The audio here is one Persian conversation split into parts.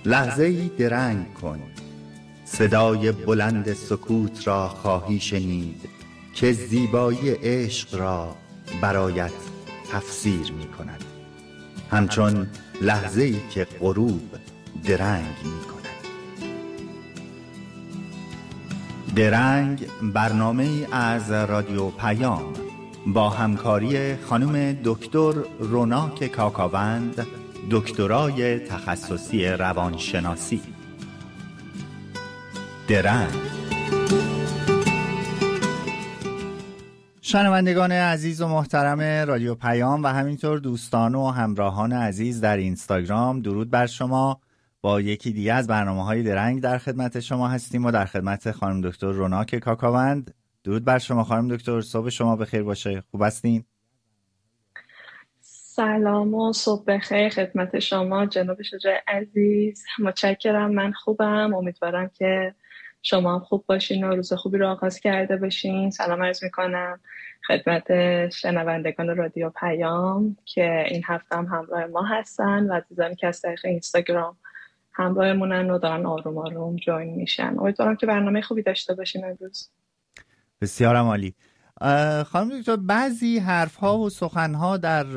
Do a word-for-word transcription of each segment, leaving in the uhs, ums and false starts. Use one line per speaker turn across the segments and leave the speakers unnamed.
لحظه‌ای درنگ کن، صدای بلند سکوت را خواهی شنید که زیبایی عشق را برایت تفسیر می کند، همچون لحظه‌ای که غروب درنگ می کند. درنگ برنامه‌ای از رادیو پیام با همکاری خانم دکتر روناک کاکاوند، دکترای تخصصی روانشناسی. درنگ. شنوندگان عزیز و محترم رادیو پیام و همینطور دوستان و همراهان عزیز در اینستاگرام، درود بر شما. با یکی دیگه از برنامه‌های درنگ در خدمت شما هستیم و در خدمت خانم دکتر روناک کاکاوند. درود بر شما خانم دکتر، صبح شما بخیر باشه. خوب هستین؟
سلام و صبح بخیر خدمت شما جناب شجاع عزیز. متشکرم، من خوبم. امیدوارم که شما هم خوب باشین و روز خوبی رو آغاز کرده باشین. سلام عرض میکنم خدمت شنوندگان رادیو پیام که این هفته هم همراه ما هستن و عزیزانی که از طریق اینستاگرام همراهمونن و دارن آروم آروم جوین میشن. امیدوارم که برنامه خوبی داشته باشین امروز.
بسیار عالی. خانم دکتر، بعضی حرفها و سخنها در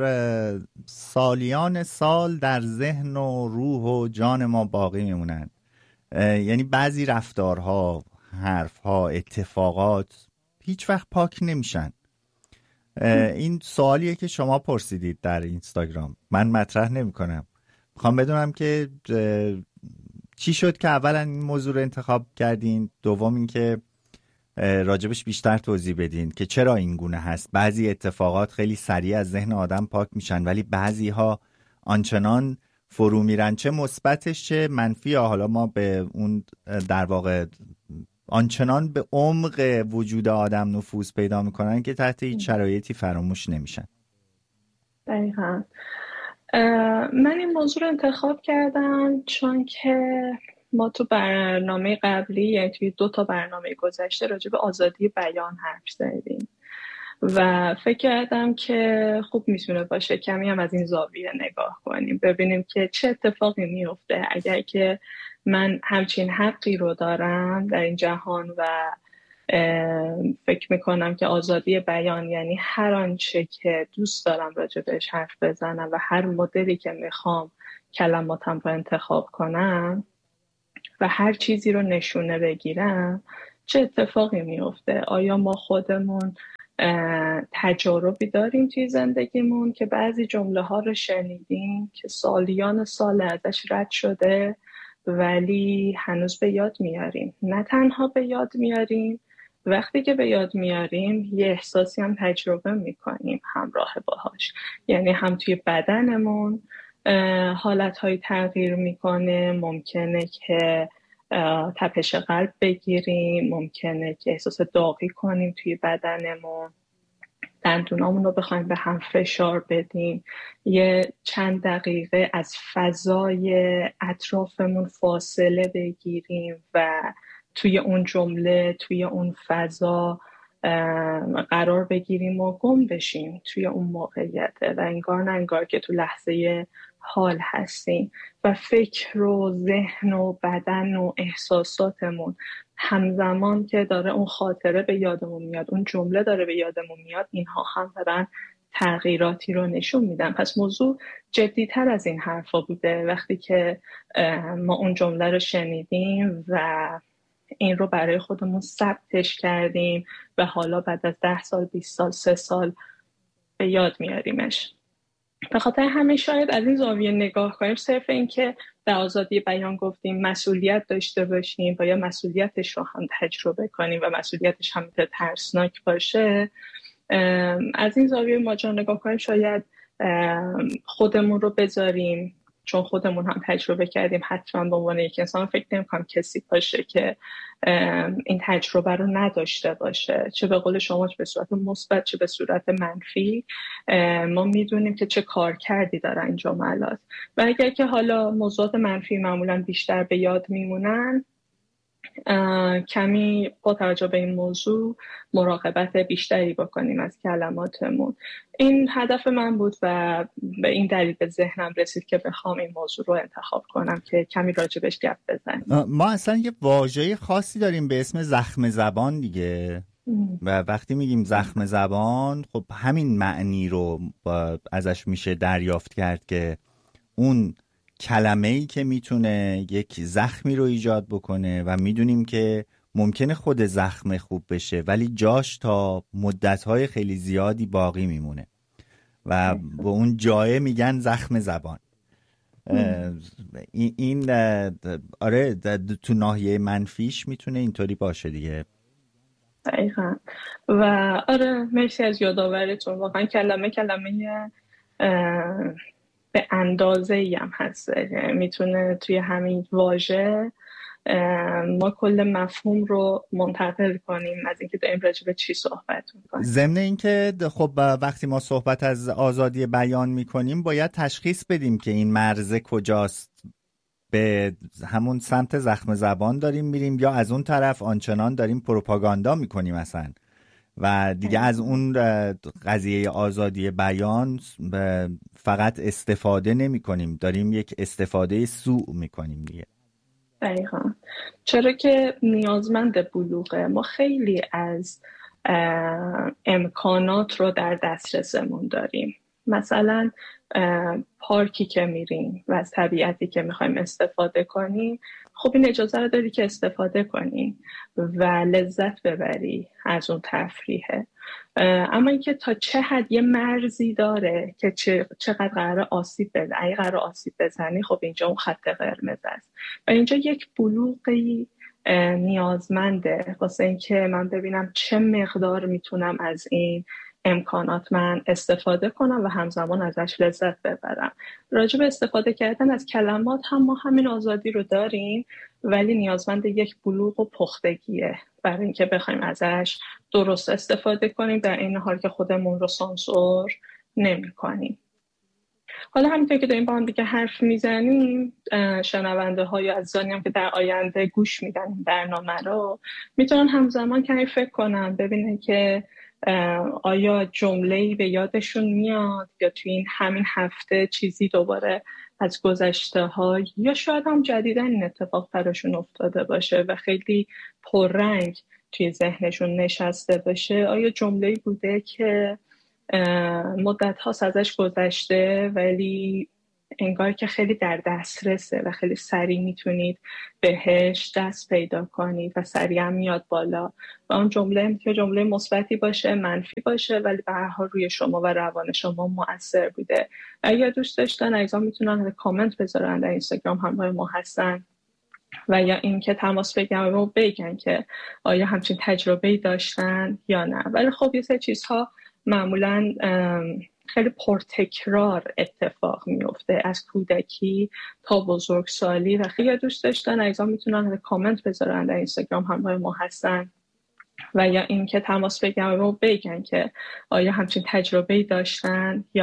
سالیان سال در ذهن و روح و جان ما باقی میمونن. یعنی بعضی رفتارها، حرفها، اتفاقات هیچ وقت پاک نمیشن. این سوالیه که شما پرسیدید در اینستاگرام، من مطرح نمی کنم. میخوام بدونم که چی شد که اولا این موضوع رو انتخاب کردین، دوم این که راجبش بیشتر توضیح بدین که چرا این گونه هست. بعضی اتفاقات خیلی سریع از ذهن آدم پاک میشن ولی بعضی ها آنچنان فرو میرن، چه مثبتش چه منفی. حالا ما به اون در واقع آنچنان به عمق وجود آدم نفوذ پیدا میکنن که تحت هیچ شرایطی فراموش نمیشن.
دقیقا. من این موضوع رو انتخاب کردم چون که ما تو برنامه قبلی، یعنی توی دو تا برنامه گذشته، راجع به آزادی بیان حرف زدیم و فکر کردم که خوب میتونه باشه کمی هم از این زاویه نگاه کنیم، ببینیم که چه اتفاقی میفته اگر که من همچین حقی رو دارم در این جهان و فکر میکنم که آزادی بیان یعنی هر آنچه که دوست دارم راجع بهش حرف بزنم و هر مدلی که میخوام کلماتم رو انتخاب کنم و هر چیزی رو نشونه بگیرم، چه اتفاقی میفته. آیا ما خودمون تجاربی داریم توی زندگیمون که بعضی جمله ها رو شنیدیم که سالیان سال ازش رد شده ولی هنوز به یاد میاریم؟ نه تنها به یاد میاریم، وقتی که به یاد میاریم یه احساسی هم تجربه میکنیم همراه باهاش. یعنی هم توی بدنمون حالتهای تغییر میکنه، ممکنه که تپش قلب بگیریم، ممکنه که احساس داغی کنیم توی بدنمون، دندونامون رو بخوایم به هم فشار بدیم، یه چند دقیقه از فضای اطرافمون فاصله بگیریم و توی اون جمله، توی اون فضا قرار بگیریم و گم بشیم توی اون موقعیت و انگار نه انگار که تو لحظه حال هستیم و فکر و ذهن و بدن و احساساتمون همزمان که داره اون خاطره به یادمون میاد، اون جمله داره به یادمون میاد، اینها هم دارن تغییراتی رو نشون میدن. پس موضوع جدی‌تر از این حرفا بوده وقتی که ما اون جمله رو شنیدیم و این رو برای خودمون ثبتش کردیم و حالا بعد از ده سال، بیست سال، سه سال به یاد میاریمش. به خاطر همین شاید از این زاویه نگاه کنیم، صرف این که در آزادی بیان گفتیم مسئولیت داشته باشیم و یا مسئولیتش رو هم تجربه کنیم و مسئولیتش هم ترسناک باشه، از این زاویه ما جا نگاه کنیم شاید خودمون رو بذاریم، چون خودمون هم تجربه کردیم. حتما به عنوان یک انسان فکر نمی‌کنم کسی باشه که این تجربه رو نداشته باشه، چه به قول شما چه به صورت مثبت چه به صورت منفی. ما میدونیم که چه کار کردی داره این جملات و اگر که حالا موضوعات منفی معمولا بیشتر به یاد میمونن، کمی با توجه به این موضوع مراقبت بیشتری بکنیم از کلماتمون. این هدف من بود و به این دلیل به ذهنم رسید که بخوام این موضوع رو انتخاب کنم که کمی راجبش گپ بزنیم.
ما اصلا یه واژه خاصی داریم به اسم زخم زبان دیگه ام. و وقتی میگیم زخم زبان خب همین معنی رو ازش میشه دریافت کرد که اون کلمه‌ای که میتونه یک زخمی رو ایجاد بکنه و میدونیم که ممکنه خود زخم خوب بشه ولی جاش تا مدت‌های خیلی زیادی باقی میمونه و به اون جایه میگن زخم زبان. این آره تو ناحیه منفیش میتونه اینطوری باشه دیگه.
دقیقا. و آره مرسی از یادآوریتون. واقعا کلمه کلمه به اندازه ای هم هست، میتونه توی همین واژه ما کل مفهوم رو منتقل کنیم از اینکه داریم راجع به چی صحبت میکنیم.
ضمن اینکه خب وقتی ما صحبت از آزادی بیان میکنیم باید تشخیص بدیم که این مرز کجاست، به همون سمت زخم زبان داریم میریم یا از اون طرف آنچنان داریم پروپاگاندا میکنیم اصلا و دیگه از اون قضیه آزادی بیان فقط استفاده نمی کنیم، داریم یک استفاده سوء می کنیم دیگه.
دقیقا. چرا که نیازمند بلوغه. ما خیلی از امکانات رو در دسترسمون داریم، مثلا پارکی که میریم و از طبیعتی که میخوایم استفاده کنیم، خب این اجازه رو داری که استفاده کنیم و لذت ببری از اون تفریحه. اما اینکه تا چه حد یه مرزی داره که چقدر قرار آسیب بزنی، اگه قرار آسیب بزنی خب اینجا اون خط قرمز است و اینجا یک بلوغی نیازمنده واسه اینکه من ببینم چه مقدار میتونم از این امکانات من استفاده کنم و همزمان ازش لذت ببرم. راجع به استفاده کردن از کلمات هم ما همین آزادی رو داریم ولی نیازمند یک بلوغ و پختگیه برای اینکه بخوایم ازش درست استفاده کنیم در این حال که خودمون رو سانسور نمی کنیم. حالا همینطور که داریم با هم دیگه حرف میزنیم، شنونده ها یا عزیزانی هم که در آینده گوش میدن این برنامه رو میتونن همزمان کمی فکر کنن ببینن که آیا جمله‌ای به یادشون میاد یا توی این همین هفته چیزی دوباره از گذشته ها یا شاید هم جدیداً این اتفاق براشون افتاده باشه و خیلی پررنگ توی ذهنشون نشسته باشه. آیا جمله‌ای بوده که مدت هاست ازش گذشته ولی انگار که خیلی در دسترسه و خیلی سریع میتونید بهش دست پیدا کنید و سریع هم میاد بالا و اون جمله میتونه جمله مثبتی باشه، منفی باشه، ولی به هر حال روی شما و روان شما مؤثر بوده. اگر دوست داشتن عزیزان میتونن کامنت بذارن در اینستاگرام همراه ما هستن و یا اینکه تماس بگیرن و بگن که آیا همچین تجربه‌ای داشتن یا نه. ولی خب یه سری چیزها معمولاً خیلی پرتکرار اتفاق میفته از کودکی تا بزرگسالی و خیلی دوست داشتن عزیزان میتونن کامنت بذارن در اینستاگرام همراه ما هستن و یا اینکه تماس بگیرن و بگن که آیا همچین تجربه‌ای داشتن یا